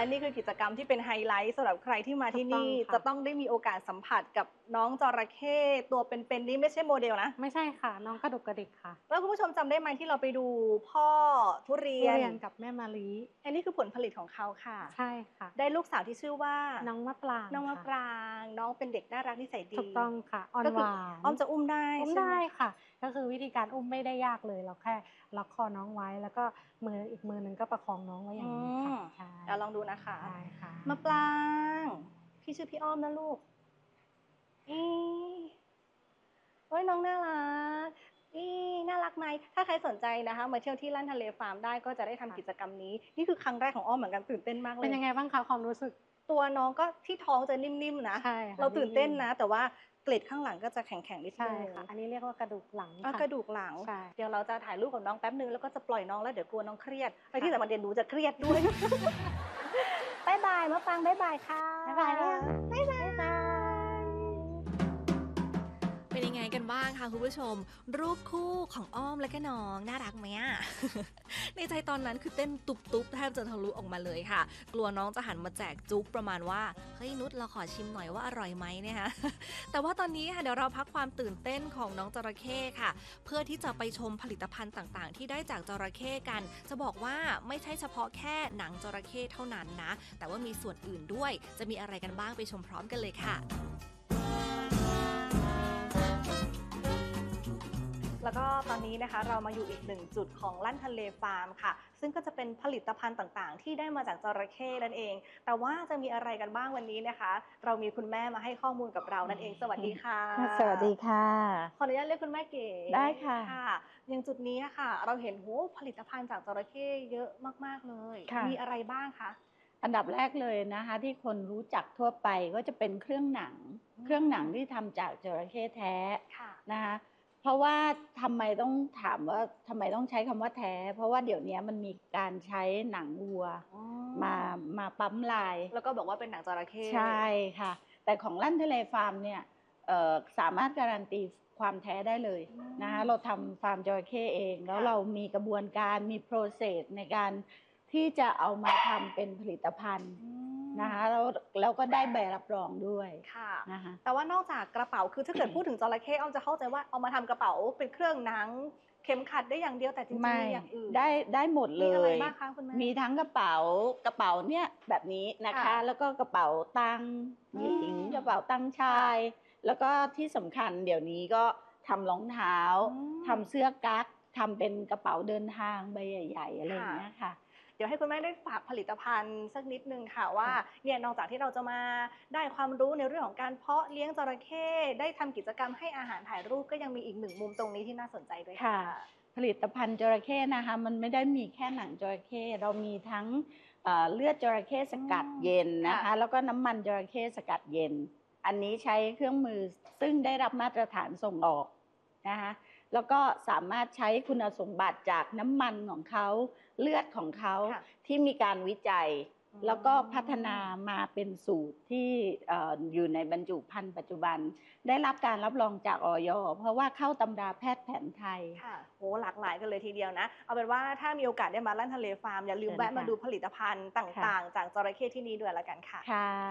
และนี่คือกิจกรรมที่เป็นไฮไลท์สำหรับใครที่มาที่นี่จะต้องได้มีโอกาสสัมผัสกับน้องจระเข้ตัวเป็นๆนี่ไม่ใช่โมเดลนะไม่ใช่ค่ะน้องกระดุกกระดิกค่ะแล้วคุณผู้ชมจำได้ไหมที่เราไปดูพ่อทุเรียนกับแม่มะลิอันนี้คือผลผลิตของเขาค่ะใช่ค่ะได้ลูกสาวที่ชื่อว่าน้องมะปรางน้องมะปรางน้องเป็นเด็กน่ารักนิสัยดีถูกต้องค่ะอ่อนหวานอ้อมจะอุ้มได้อุ้มได้ค่ะก็คือวิธีการอุ้มไม่ได้ยากเลยเราแค่ล็อกคอน้องไว้แล้วก็มืออีกมือนึงก็ประคองน้องไว้อย่างนี้ค่ะเดี๋ยวลองดูนะคะได้ค่ะมะปรางพี่ชื่อพี่อ้อมนะลูกโอ้ยน้องน่ารักน่ารักไหมถ้าใครสนใจนะคะมาเที่ยวที่ลั่นทะเลฟาร์มได้ก็จะได้ทำกิจกรรมนี้นี่คือครั้งแรกของอ้อมเหมือนกันตื่นเต้นมากเลยเป็นยังไงบ้างคะความรู้สึกตัวน้องก็ที่ท้องจะนิ่มๆนะใช่เราตื่นเต้นนะแต่ว่าเกล็ดข้างหลังก็จะแข็งๆนิดนึงค่ะอันนี้เรียกว่ากระดูกหลังกระดูกหลังเดี๋ยวเราจะถ่ายรูปกับน้องแป๊บนึงแล้วก็จะปล่อยน้องแล้วเดี๋ยวกลัวน้องเครียดไปที่สำคัญเดี๋ยวหนูจะเครียดด้วยบ๊ายบายมะปรางบ๊ายบายค่ะบ๊ายบายบ๊ายบายเป็นยังไงกันบ้างคะคุณผู้ชมรูปคู่ของอ้อมและก็น้องน่ารักไหมอ่ะ ในใจตอนนั้นคือเต้นตุบๆแทบจะทะลุออกมาเลยค่ะกลัวน้องจะหันมาแจกจุ๊บประมาณว่าเฮ้ยนุชเราขอชิมหน่อยว่าอร่อยไหมเนี่ยฮะ แต่ว่าตอนนี้ค่ะเดี๋ยวเราพักความตื่นเต้นของน้องจระเข้ค่ะเพื่อที่จะไปชมผลิตภัณฑ์ต่างๆที่ได้จากจระเข้กันจะบอกว่าไม่ใช่เฉพาะแค่หนังจระเข้เท่านั้นนะแต่ว่ามีส่วนอื่นด้วยจะมีอะไรกันบ้างไปชมพร้อมกันเลยค่ะแล้วก็ตอนนี้นะคะเรามาอยู่อีกหนึ่งจุดของลั่นทะเลฟาร์มค่ะซึ่งก็จะเป็นผลิตภัณฑ์ต่างๆที่ได้มาจากจระเข้นั่นเองแต่ว่าจะมีอะไรกันบ้างวันนี้นะคะเรามีคุณแม่มาให้ข้อมูลกับเรานั่นเองสวัสดีค่ะสวัสดีค่ะขออนุญาตเรียกคุณแม่เก๋ได้ค่ะอย่างจุดนี้ค่ะเราเห็นผลิตภัณฑ์จากจระเข้เยอะมากๆเลยมีอะไรบ้างคะอันดับแรกเลยนะคะที่คนรู้จักทั่วไปก็จะเป็นเครื่องหนังที่ทำจากจระเข้แท้นะคะเพราะว่าทำไมต้องถามว่าทำไมต้องใช้คำว่าแท้เพราะว่าเดี๋ยวนี้มันมีการใช้หนังวัวมาปั๊มลายแล้วก็บอกว่าเป็นหนังจระเข้ใช่ค่ะแต่ของลั่นทะเลฟาร์มเนี่ยสามารถการันตีความแท้ได้เลยนะคะเราทำฟาร์มจระเข้เองแล้วเรามีกระบวนการมีโปรเซสในการที่จะเอามาทำเป็นผลิตภัณฑ์นะคะแล้วก็ได้ใบรับรองด้วยค่ะนะคะแต่ว่านอกจากกระเป๋าคือถ้าเกิดพูดถึงจระเข้อ้อมจะเข้าใจว่าเอามาทำกระเป๋าเป็นเครื่องหนังเข็มขัดได้อย่างเดียวแต่จริงๆมีอย่างอื่นได้หมดเลยมีอะไรบ้างคะคุณแม่มีทั้งกระเป๋าเนี่ยแบบนี้นะคะแล้วก็กระเป๋าตังค์หญิงกระเป๋าตังค์ชายแล้วก็ที่สำคัญเดี๋ยวนี้ก็ทำรองเท้าทำเสื้อกั๊กทำเป็นกระเป๋าเดินทางใบใหญ่ๆอะไรอย่างเงี้ยค่ะเดี๋ยวให้คุณแม่ได้ฝากผลิตภัณฑ์สักนิดนึงค่ะว่าเนี่ยนอกจากที่เราจะมาได้ความรู้ในเรื่องของการเพาะเลี้ยงจระเข้ได้ทำกิจกรรมให้อาหารถ่ายรูปก็ยังมีอีกหนึ่งมุมตรงนี้ที่น่าสนใจด้วยค่ะผลิตภัณฑ์จระเข้นะคะมันไม่ได้มีแค่หนังจระเข้เรามีทั้งเลือดจระเข้สกัดเย็นนะคะแล้วก็น้ำมันจระเข้สกัดเย็นอันนี้ใช้เครื่องมือซึ่งได้รับมาตรฐานส่งออกนะคะแล้วก็สามารถใช้คุณสมบัติจากน้ำมันของเขาเลือดของเขาที่มีการวิจัยแล้วก็พัฒนามาเป็นสูตรที่อยู่ในบรรจุภัณฑ์ปัจจุบันได้รับการรับรองจากอย.เพราะว่าเข้าตำราแพทย์แผนไทยค่ะโหหลากหลายกันเลยทีเดียวนะเอาเป็นว่าถ้ามีโอกาสได้มาลั่นทะเลฟาร์มอย่าลืมแวะมาดูผลิตภัณฑ์ต่างๆจากจระเข้ที่นี่ด้วยละกันค่ะ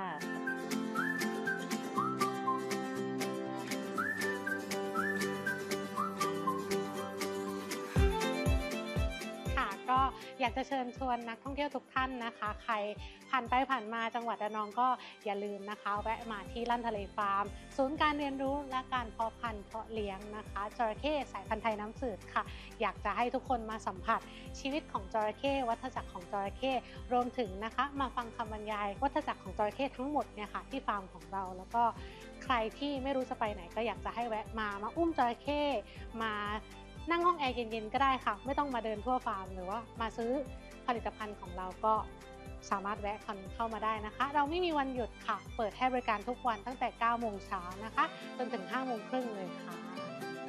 ก็อยากจะเชิญชวนนักท่องเที่ยวทุกท่านนะคะใครผ่านไปผ่านมาจังหวัดระนองก็อย่าลืมนะคะแวะมาที่ลั่นทะเลฟาร์มศูนย์การเรียนรู้และการเพาะพันธุ์เพาะเลี้ยงนะคะจระเข้สายพันธุ์ไทยน้ำจืดค่ะอยากจะให้ทุกคนมาสัมผัสชีวิตของจระเข้วัฏจักรของจระเข้รวมถึงนะคะมาฟังคำบรรยายวัฏจักรของจระเข้ทั้งหมดเนี่ยค่ะที่ฟาร์มของเราแล้วก็ใครที่ไม่รู้จะไปไหนก็อยากจะให้แวะมาอุ้มจระเข้มานั่งห้องแอร์เย็นๆก็ได้ค่ะไม่ต้องมาเดินทั่วฟาร์มหรือว่ามาซื้อผลิตภัณฑ์ของเราก็สามารถแวะเข้ามาได้นะคะเราไม่มีวันหยุดค่ะเปิดให้บริการทุกวันตั้งแต่ 9 โมงเช้านะคะจนถึง 5 โมงครึ่งเลยค่ะ